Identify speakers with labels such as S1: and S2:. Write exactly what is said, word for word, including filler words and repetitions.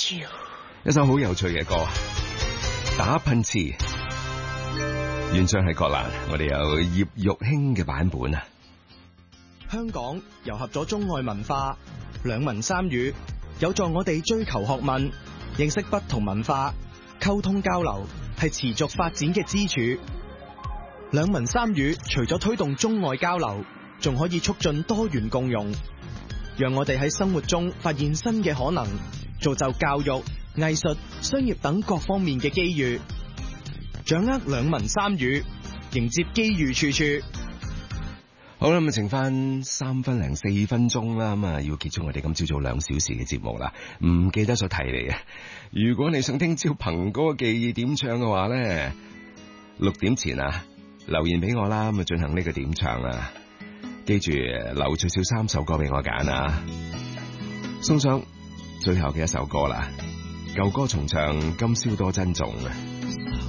S1: 一首好有趣嘅歌，打噴嚏，原唱係葛蘭，我哋有葉玉卿嘅版本啊。
S2: 香港糅合咗中外文化，兩文三語，有助我哋追求學問，認識不同文化，溝通交流係持續發展嘅支柱。兩文三語除咗推動中外交流，仲可以促進多元共融，讓我哋喺生活中發現新嘅可能，造就教育、藝術、商業等各方面嘅機遇，掌握兩文三語，迎接機遇處處。
S1: 好啦，咁啊，剩翻三分零四分鐘啦，咁啊，要結束我哋今朝早兩小時嘅節目啦。唔記得咗提你啊，如果你想聽朝鵬哥記憶點唱嘅話咧，六點前啊留言俾我啦，咁啊進行呢個點唱啊。記住留最少三首歌俾我揀啊，送上最後嘅一首歌啦，舊歌重唱，今宵多珍重啊。